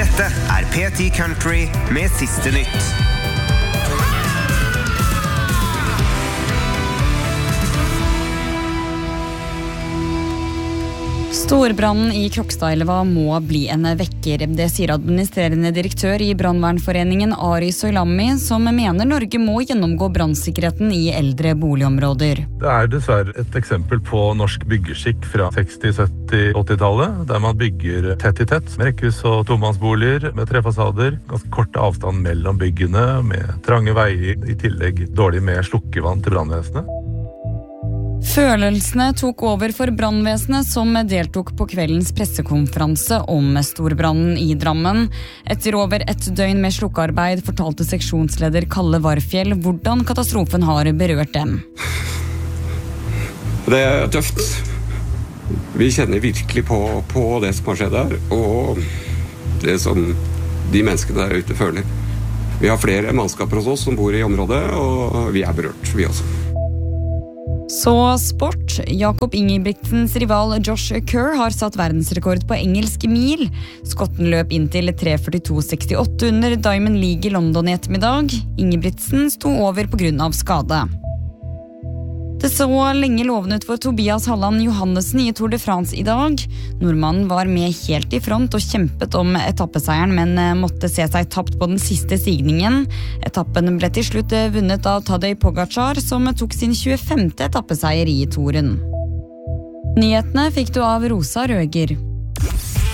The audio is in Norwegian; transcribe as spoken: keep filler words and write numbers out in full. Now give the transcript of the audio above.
Dette er P ti Country med siste nytt. Storbrannen i Krokstadelva må bli en vekker. Det sier administrerende direktør i Brandvernforeningen Ari Soilami, som mener Norge må gjennomgå brannsikkerheten i eldre boligområder. Det er dessverre et eksempel på norsk byggeskikk fra seksti-, sytti-, åtti-tallet, der man bygger tett i tett, med rekkehus og tomannsboliger, med trefasader, ganske korte avstand mellom byggene, med trange veier, i tillegg dårlig med slukkevann til brannvesenet. Følelsene tok over for brannvesenet som deltok på kveldens pressekonferanse om storbrannen i Drammen. Etter over et døgn med slukkearbeid fortalte seksjonsleder Kalle Varfjell hvordan katastrofen har berørt dem. Det er tøft. Vi kjenner virkelig på, på det som har skjedd her, og det som de menneskene der ute føler. Vi har flere mannskaper hos oss som bor i området, og vi er berørt, vi også. Så sport. Jakob Ingebrigtsens rival Josh Kerr har satt verdensrekord på engelsk mil. Skotten løp inn til tre førtito sekstiåtte under Diamond League i London i ettermiddag. Ingebrigtsen sto over på grunn av skade. Det så lenge lovende ut for Tobias Halland Johannessen i Tour de France i dag. Nordmannen var med helt i front og kjempet om etappeseieren, men måtte se seg tapt på den siste stigningen. Etappen ble til slutt vunnet av Tadej Pogacar, som tok sin tjuefemte etappeseier i touren. Nyhetene fikk du av Rosa Røger.